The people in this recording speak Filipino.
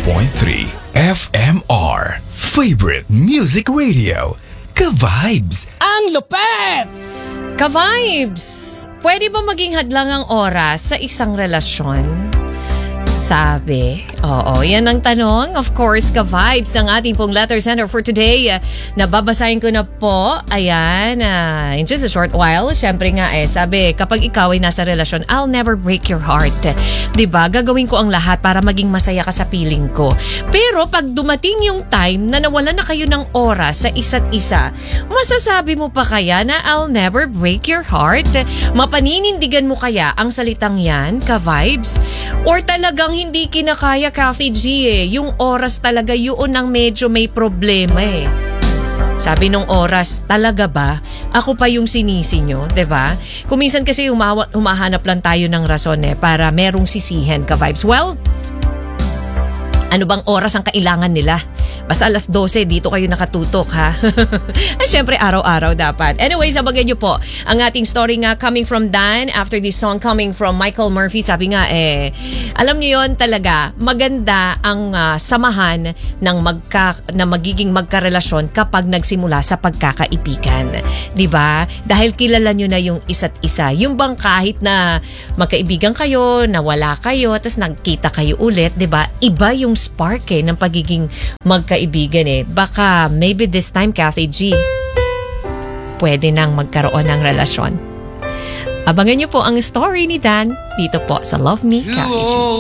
FMR Favorite Music Radio. Ka-vibes! Ang lupet! Ka-vibes! Pwede ba maging hadlang ang oras sa isang relasyon? Sabi. Oo, yan ang tanong. Of course, ka-vibes ng ating pong letter sender for today. Nababasahin ko na po. Ayan. In just a short while. Siyempre nga sabi, kapag ikaw ay nasa relasyon, I'll never break your heart. Diba? Gagawin ko ang lahat para maging masaya ka sa piling ko. Pero pag dumating yung time na nawalan na kayo ng oras sa isa't isa, masasabi mo pa kaya na I'll never break your heart? Mapaninindigan mo kaya ang salitang yan, ka-vibes? Or talagang hindi kinakaya, Kathy G yung oras talaga yun ang medyo may problema Sabi nung oras, talaga ba? Ako pa yung sinisi nyo, diba? Kung minsan kasi humahanap lang tayo ng rason para merong sisihin, ka-vibes. Well, ano bang oras ang kailangan nila? Basta alas 12, dito kayo nakatutok, ha? At syempre, araw-araw dapat. Anyway, sabagan nyo po ang ating story nga coming from Dan after this song coming from Michael Murphy. Sabi nga, alam nyo yon talaga, maganda ang samahan ng na magiging magkarelasyon kapag nagsimula sa pagkakaibigan. Diba? Dahil kilala nyo na yung isa't isa. Yung bang kahit na magkaibigan kayo, nawala kayo, tapos nagkita kayo ulit, diba? Iba yung spark ng pagiging magkaibigan Baka maybe this time, Kathy G, pwede nang magkaroon ng relasyon. Abangan niyo po ang story ni Dan dito po sa Love Me, Kathy G.